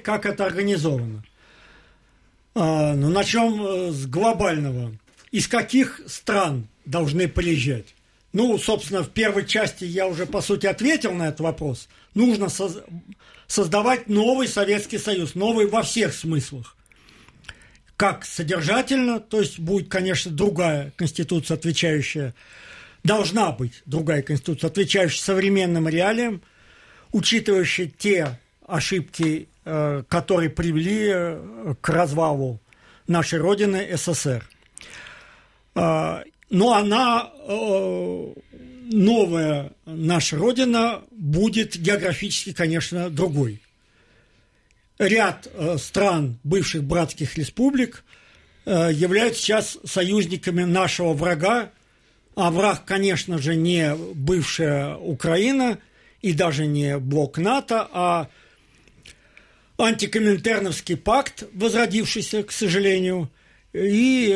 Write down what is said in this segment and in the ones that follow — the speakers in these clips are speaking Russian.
как это организовано. Ну, начнем с глобального. Из каких стран должны приезжать? Ну, собственно, в первой части я уже, по сути, ответил на этот вопрос. Нужно создавать новый Советский Союз, новый во всех смыслах. Как содержательно, то есть будет, конечно, другая конституция, отвечающая, должна быть другая конституция, отвечающая современным реалиям, учитывающая те ошибки, которые привели к развалу нашей Родины СССР. Но она, новая наша Родина, будет географически, конечно, другой. Ряд стран бывших братских республик являются сейчас союзниками нашего врага, а враг, конечно же, не бывшая Украина и даже не блок НАТО, а антикоминтерновский пакт, возродившийся, к сожалению, и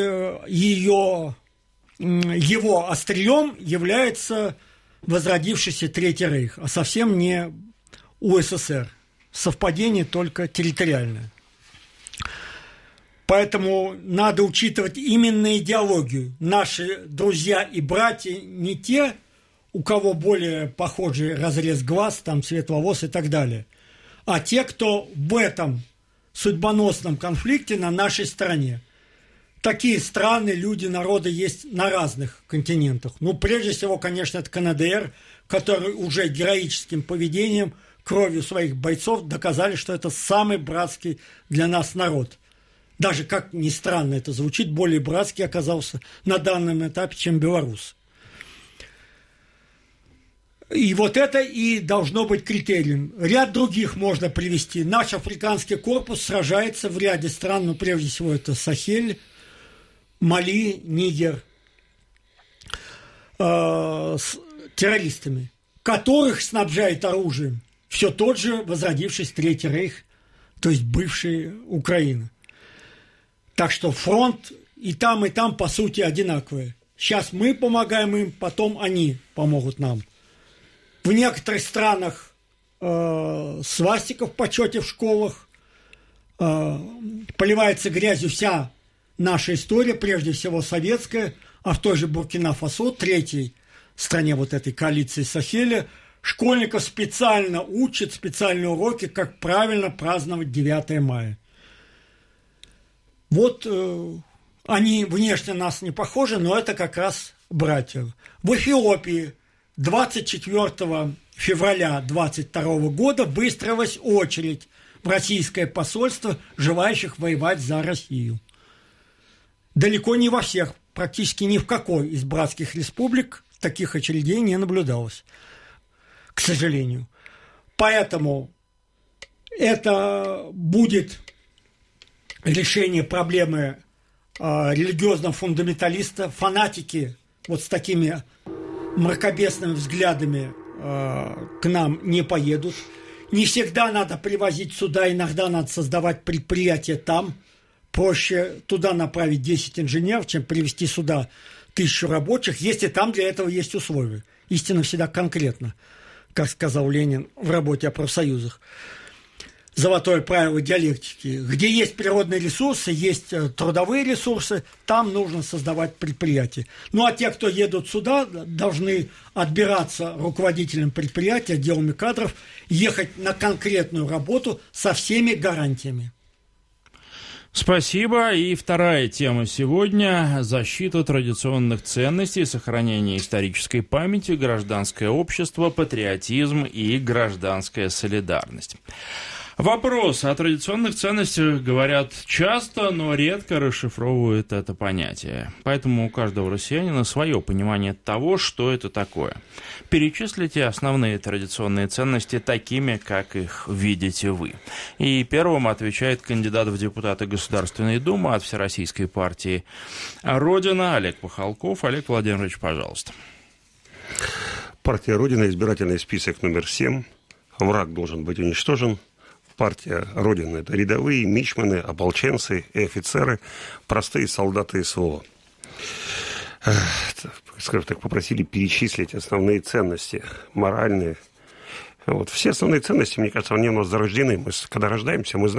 его острием является возродившийся Третий Рейх, а совсем не УССР. Совпадение только территориальное. Поэтому надо учитывать именно идеологию. Наши друзья и братья не те, у кого более похожий разрез глаз, там, цвет волос и так далее, а те, кто в этом судьбоносном конфликте на нашей стороне. Такие страны, люди, народы есть на разных континентах. Ну, прежде всего, конечно, это КНДР, который уже героическим поведением, кровью своих бойцов доказали, что это самый братский для нас народ. Даже, как ни странно это звучит, более братский оказался на данном этапе, чем белорус. И вот это и должно быть критерием. Ряд других можно привести. Наш африканский корпус сражается в ряде стран, ну, прежде всего, это Сахель, Мали, Нигер, с террористами, которых снабжает оружием все тот же возродившийся Третий Рейх, то есть бывшая Украина. Так что фронт и там, по сути, одинаковый. Сейчас мы помогаем им, потом они помогут нам. В некоторых странах свастика в почете в школах, поливается грязью вся наша история, прежде всего советская, а в той же Буркина-Фасо, третьей стране вот этой коалиции Сахеля, школьников специально учат, специальные уроки, как правильно праздновать 9 мая. Вот они внешне нас не похожи, но это как раз братья. В Эфиопии 24 февраля 22 года выстроилась очередь в российское посольство желающих воевать за Россию. Далеко не во всех, практически ни в какой из братских республик таких очередей не наблюдалось, к сожалению. Поэтому это будет решение проблемы религиозного фундаменталиста. Фанатики вот с такими мракобесными взглядами к нам не поедут. Не всегда надо привозить сюда, иногда надо создавать предприятия там. Проще туда направить 10 инженеров, чем привезти сюда 1000 рабочих, если там для этого есть условия. Истина всегда конкретна, как сказал Ленин в работе о профсоюзах. Золотое правило диалектики. Где есть природные ресурсы, есть трудовые ресурсы, там нужно создавать предприятия. Ну, а те, кто едут сюда, должны отбираться руководителям предприятия, отделами кадров, ехать на конкретную работу со всеми гарантиями. Спасибо. И вторая тема сегодня – защита традиционных ценностей, сохранение исторической памяти, гражданское общество, патриотизм и гражданская солидарность. Вопрос о традиционных ценностях говорят часто, но редко расшифровывают это понятие. Поэтому у каждого россиянина свое понимание того, что это такое. Перечислите основные традиционные ценности такими, как их видите вы. И первым отвечает кандидат в депутаты Государственной Думы от Всероссийской партии «Родина» Олег Похолков. Олег Владимирович, пожалуйста. Партия «Родина», избирательный список номер 7. Враг должен быть уничтожен. Партия «Родина» – это рядовые, мичманы, ополченцы и офицеры, простые солдаты СВО. Скажем так, попросили перечислить основные ценности моральные. Вот. Все основные ценности, мне кажется, они у нас зарождены. Мы, когда рождаемся, мы знаем,